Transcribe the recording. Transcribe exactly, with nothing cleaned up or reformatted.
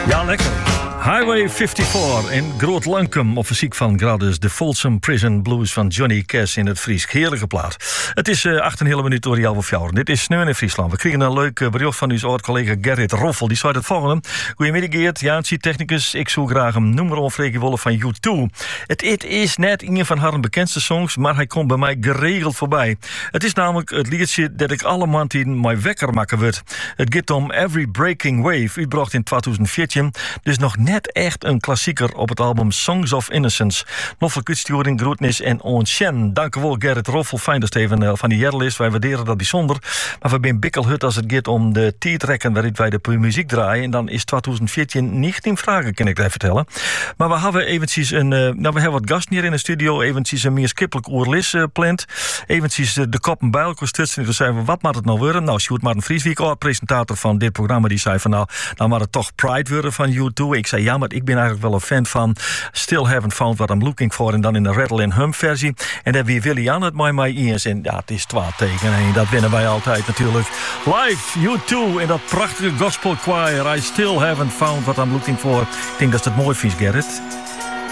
Ja, lekker. Highway vierenvijftig in Groot Lankum, of fysiek van Gradus, de Folsom Prison Blues van Johnny Cash in het Fries. Heerlijke plaat. Het is uh, acht en een hele minuut door Jan Fjouwer. Dit is Sneeuw in Friesland. We kregen een leuk uh, bericht van uw oud-collega Gerrit Roffel. Die zei het volgende. Goedemiddag Geert, Jaantje, technicus. Ik zou graag een nummer om Freekie Wolf van U twee. Het, het is net een van haar bekendste songs, maar hij komt bij mij geregeld voorbij. Het is namelijk het liedje dat ik alle maand in mijn wekker maken word. Het gaat om Every Breaking Wave, uitgebracht in tweeduizend veertien. Dus nog net echt een klassieker op het album Songs of Innocence. Noffelijk uitsturing, groetnis en onchen. Dank u wel Gerrit Roffel. Fijn dat Steven uh, van die Jerl is. Wij waarderen dat bijzonder. Maar we zijn bikkelhut als het gaat om de tijdrekken waarin wij de muziek draaien. En dan is tweeduizend veertien niet in vragen, kan ik daar vertellen. Maar we hebben eventjes een... Uh, nou, we hebben wat gasten hier in de studio. Eventjes een meer skippelijk oerlis uh, plant. Eventjes uh, de kop en bijl kostutsen. En toen zeiden we, wat moet het nou worden? Nou, Sjoerd Maarten Vrieswijk, oh, presentator van dit programma, die zei van nou, nou maar het toch Pride worden van U twee. Ik zei ja, maar ik ben eigenlijk wel een fan van Still Haven't Found What I'm Looking For. En dan in de Rattle and Hum versie. En dan wie Willy Jan het mij mij eens. En ja, het is twaalf teken. En dat winnen wij altijd natuurlijk. Live, U twee in dat prachtige gospel choir. I still haven't found what I'm looking for. Ik denk dat het mooi vindt, Gerrit.